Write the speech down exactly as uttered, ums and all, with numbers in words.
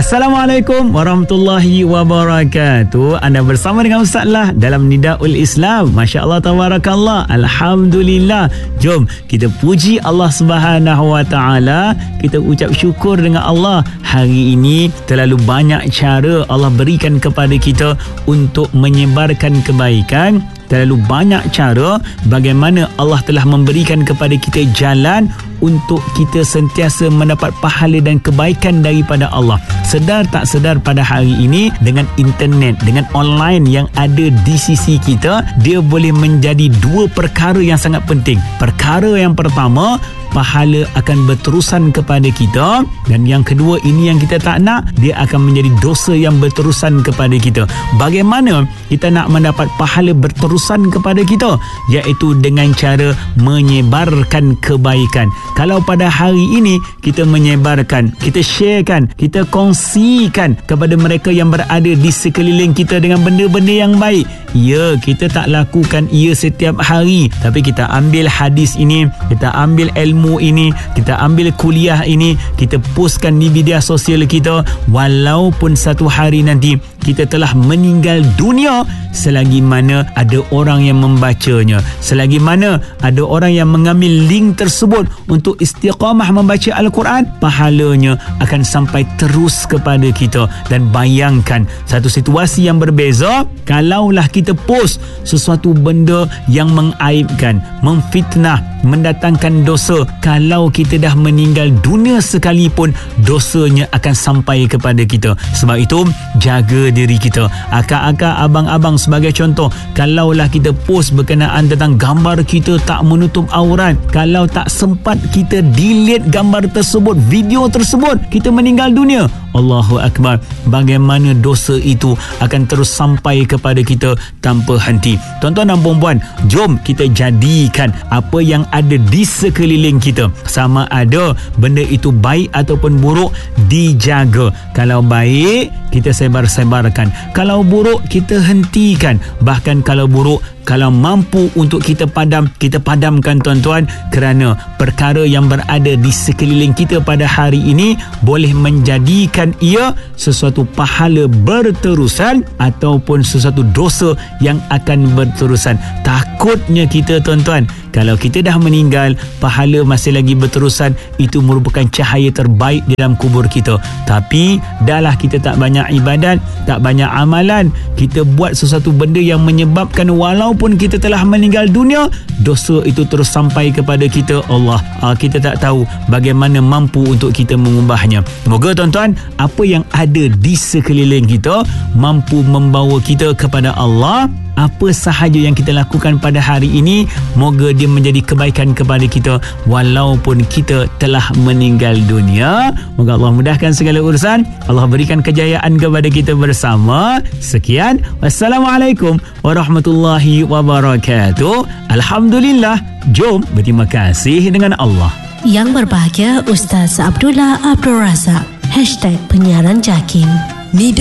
Assalamualaikum warahmatullahi wabarakatuh. Anda bersama dengan Ustaz Lah dalam Nidaul Islam. Masya Allah, tabarakallah, alhamdulillah. Jom kita puji Allah Subhanahu wa taala. Kita ucap syukur dengan Allah. Hari ini terlalu banyak cara Allah berikan kepada kita untuk menyebarkan kebaikan. Terlalu banyak cara bagaimana Allah telah memberikan kepada kita jalan untuk kita sentiasa mendapat pahala dan kebaikan daripada Allah. Sedar tak sedar pada hari ini, dengan internet, dengan online yang ada di sisi kita, dia boleh menjadi dua perkara yang sangat penting. Perkara yang pertama, pahala akan berterusan kepada kita, dan yang kedua, ini yang kita tak nak, dia akan menjadi dosa yang berterusan kepada kita. Bagaimana kita nak mendapat pahala berterusan kepada kita? Iaitu dengan cara menyebarkan kebaikan. Kalau pada hari ini kita menyebarkan, kita sharekan, kita kongsikan kepada mereka yang berada di sekeliling kita dengan benda-benda yang baik. Ya, kita tak lakukan ia setiap hari, tapi kita ambil hadis ini, kita ambil ilmu ini, kita ambil kuliah ini, kita postkan di media sosial kita. Walaupun satu hari nanti kita telah meninggal dunia, selagi mana ada orang yang membacanya, selagi mana ada orang yang mengambil link tersebut untuk istiqamah membaca Al-Quran, pahalanya akan sampai terus kepada kita. Dan bayangkan satu situasi yang berbeza, kalaulah kita post sesuatu benda yang mengaibkan, memfitnah, mendatangkan dosa, kalau kita dah meninggal dunia sekalipun, dosanya akan sampai kepada kita. Sebab itu, jaga diri kita. Akak-akak, abang-abang, sebagai contoh, kalaulah kita post berkenaan tentang gambar kita tak menutup aurat, kalau tak sempat kita delete gambar tersebut, video tersebut, kita meninggal dunia, Allahu Akbar, bagaimana dosa itu akan terus sampai kepada kita tanpa henti. Tuan-tuan dan puan-puan, jom kita jadikan apa yang ada di sekeliling kita, sama ada benda itu baik ataupun buruk, dijaga. Kalau baik, kita sebar-sebarkan. Kalau buruk, kita hentikan. Bahkan kalau buruk, kalau mampu untuk kita padam, kita padamkan, tuan-tuan, kerana perkara yang berada di sekeliling kita pada hari ini boleh menjadikan ia sesuatu pahala berterusan ataupun sesuatu dosa yang akan berterusan. Takutnya kita, tuan-tuan, kalau kita dah meninggal, pahala masih lagi berterusan, itu merupakan cahaya terbaik di dalam kubur kita. Tapi dahlah kita tak banyak ibadat, tak banyak amalan, kita buat sesuatu benda yang menyebabkan walaupun kita telah meninggal dunia, dosa itu terus sampai kepada kita. Allah, kita tak tahu bagaimana mampu untuk kita mengubahnya. Moga, tuan-tuan, apa yang ada di sekeliling kita mampu membawa kita kepada Allah. Apa sahaja yang kita lakukan pada hari ini, moga dia menjadi kebaikan kepada kita walaupun kita telah meninggal dunia. Moga Allah mudahkan segala urusan, Allah berikan kejayaan kepada kita bersama. Sekian, wassalamualaikum warahmatullahi wabarakatuh. Alhamdulillah. Jom berterima kasih dengan Allah. Yang berbahagia Ustaz Abdullah Abdul Razak. Hashtag penyiaran Jakim. Nida